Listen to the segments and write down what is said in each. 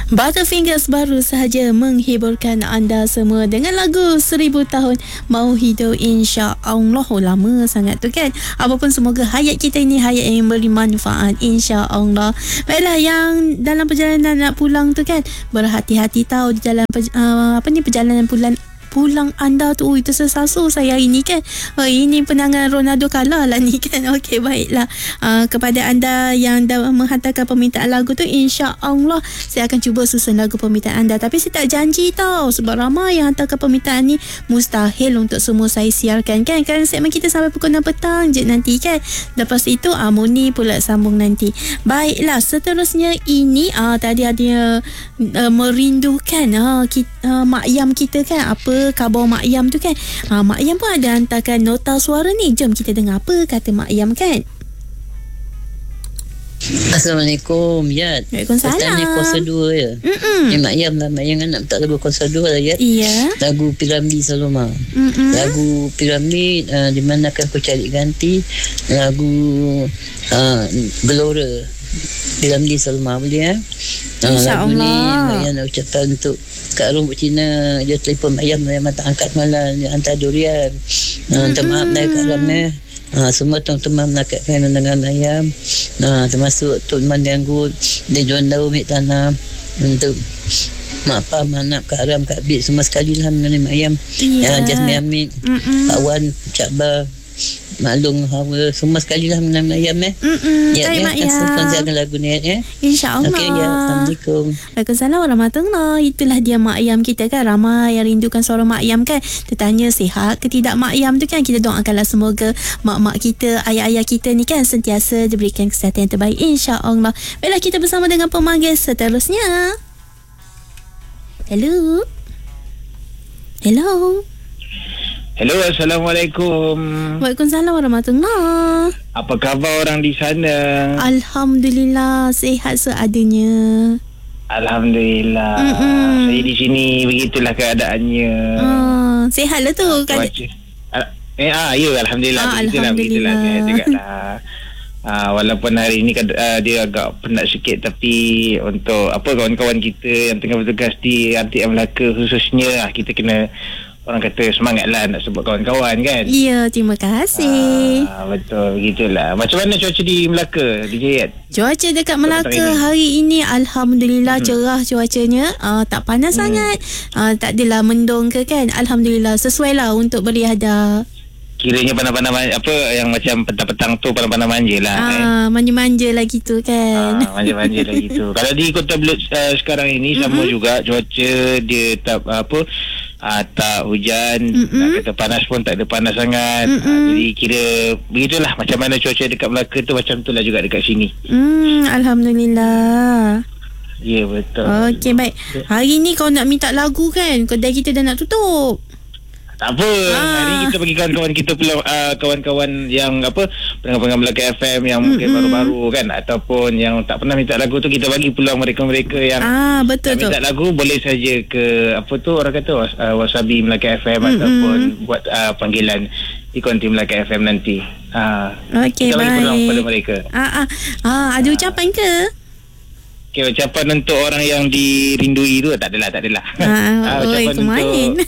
Butterfingers baru sahaja menghiburkan anda semua dengan lagu 1000 tahun mau hidup insya-Allah. Lama sangat tu kan. Apapun semoga hayat kita ini hayat yang beri manfaat insya-Allah. Baiklah, yang dalam perjalanan nak pulang tu kan, berhati-hati tahu di dalam perjalanan pulang anda tu. Itu sesasu saya hari ni kan. Ini penangan Ronaldo kalah lah ni kan. Okey, baiklah. Kepada anda yang dah menghantarkan permintaan lagu tu, insya-Allah saya akan cuba susun lagu permintaan anda. Tapi saya tak janji tau, sebab ramai yang hantarkan permintaan ni, mustahil untuk semua saya siarkan kan. Kerana segmen kita sampai pukul 6 petang je nanti kan. Lepas itu Muni pula sambung nanti. Baiklah, seterusnya ini tadi ada merindukan Mak Yam kita kan. Apa khabar Mak Yam tu kan. Mak Yam pun ada hantarkan nota suara ni. Jom kita dengar apa kata Mak Yam kan. Assalamualaikum, Yat. Waalaikumsalam. Tanya kuasa 2 ya. Mak Yam lah. Mak Yam nak minta lagu kuasa 2 lah, Yat. Iya. Lagu Piramid Saloma. Lagu Piramid, di mana akan aku cari ganti lagu Gelora Piramid Saloma, boleh ya? Lagu ni Mak Yam nak ucapkan untuk Kak Rumput Cina. Dia telefon Mak Yam tak angkat malam, dia hantar durian. Minta maaf lah Kak Ram. Semua teman-teman nakatkan dengan ayam, termasuk Tok Man Ganggut, dia jual daun ambil tanam untuk Mak Pam, Manap, Kak Ram, Kak Bit, semua sekali lah dengan ayam. Jasmine Amik, Pak Wan, Cak Bar, Maklum Hawa, semua sekali lah dengan ayam. Terima Mak Yam. Jaga lagu ni ya. InsyaAllah. Okey, ya. Assalamualaikum. Waalaikumsalam warahmatullahi. Itulah dia Mak Yam kita kan. Ramai yang rindukan suara Mak Yam kan. Tertanya sihat ke tidak Mak Yam tu kan. Kita doakanlah semoga mak-mak kita, ayah-ayah kita ni kan sentiasa diberikan kesihatan yang terbaik insya-Allah. Baiklah, kita bersama dengan pemanggil seterusnya. Hello. Hello, Assalamualaikum. Waalaikumsalam warahmatullahi. Apa khabar orang di sana? Alhamdulillah, sihat seadanya. Alhamdulillah. Saya di sini begitulah keadaannya. Sihatlah tu. Ya, Alhamdulillah. Begitulah. Sihat juga lah. Walaupun hari ini dia agak penat sikit, tapi untuk kawan-kawan kita yang tengah bertugas di RTM Melaka khususnya, kita kena, orang kata, semangatlah nak sebut kawan-kawan kan. Ya, terima kasih. Betul, begitulah. Macam mana cuaca di Melaka, DJ Yat? Cuaca dekat Melaka hari ini Alhamdulillah cerah cuacanya. Tak panas sangat, tak adalah mendung ke kan. Alhamdulillah, sesuai lah untuk beriadah. Kiranya pandang-pandang yang macam petang-petang tu pandang-pandang manja lah. Manja-manja lah gitu kan. Manja-manja lah gitu. Kalau di Kota Belud sekarang ini sama juga cuaca, dia tak tak hujan, nak kata panas pun tak ada panas sangat. Jadi kira begitulah, macam mana cuaca dekat Melaka tu, macam tu lah juga dekat sini. Alhamdulillah. Ya, betul. Okey, baik. Hari ni kau nak minta lagu kan, kedai kita dah nak tutup. Tak apa. Hari ni kita bagi kawan-kawan kita pula, kawan-kawan yang pendengar-pendengar Melaka FM yang mungkin baru-baru kan, ataupun yang tak pernah minta lagu tu, kita bagi peluang mereka-mereka yang betul minta lagu, boleh saja ke orang kata Wasabi Melaka FM ataupun buat panggilan di konti Melaka FM nanti. Okey, kita bagi peluang kepada mereka. Ada ucapan ke? Okay, ucapan untuk orang yang dirindui tu tak adalah. Ucapan untuk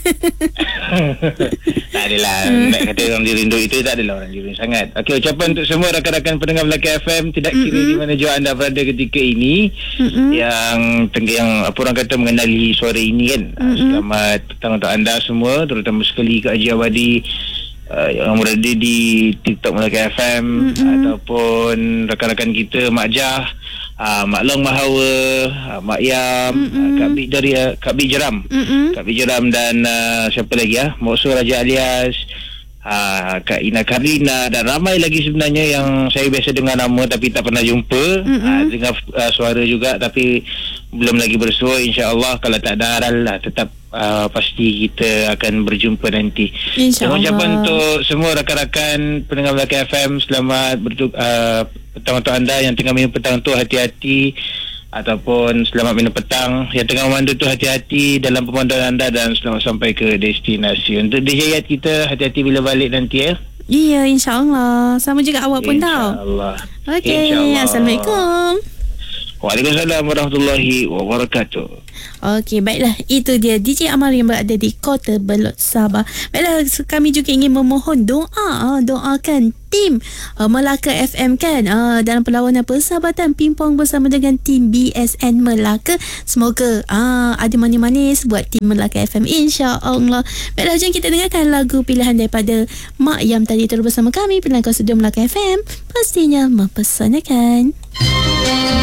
tak adalah. Nak kata orang dirindui itu tak adalah orang dirindui sangat. Okey, ucapan untuk semua rakan-rakan pendengar Melaka FM, tidak kira di mana jua anda berada ketika ini, yang orang kata mengenali suara ini kan. Selamat petang untuk anda semua, terutama sekali Kak Haji Abadi yang berada di TikTok Melaka FM, ataupun rakan-rakan kita Mak Jah, Mak Long Mahawa, Mak Yam, Kak Bik Jeram, Kak Bik Jeram, dan siapa lagi Mak Sur Raja Alias, Kak Ina Karina, dan ramai lagi sebenarnya yang saya biasa dengar nama tapi tak pernah jumpa. Dengar suara juga tapi belum lagi bersua. InsyaAllah kalau tak ada aral lah, tetap pasti kita akan berjumpa nanti. InsyaAllah. Ucapan untuk semua rakan-rakan pendengar Melaka FM, selamat petang untuk anda yang tengah minum petang tu, hati-hati, ataupun selamat minum petang. Yang tengah memandu tu, hati-hati dalam pemanduan anda dan selamat sampai ke destinasi. Untuk DJ Yat kita, hati-hati bila balik nanti ya. Iya, insyaAllah. Sama juga awak pun tahu. InsyaAllah. Okey, Assalamualaikum. Waalaikumsalam warahmatullahi wabarakatuh. Okey, baiklah. Itu dia DJ Amal yang berada di Kota Belud, Sabah. Baiklah, kami juga ingin memohon doakan tim Melaka FM kan dalam perlawanan persahabatan pingpong bersama dengan tim BSN Melaka. Semoga ada manis-manis buat tim Melaka FM, insya-Allah. Baiklah, jom kita dengarkan lagu pilihan daripada Mak Yam tadi. Terus bersama kami pilihan Kau Studio Melaka FM, pastinya mempersanakan.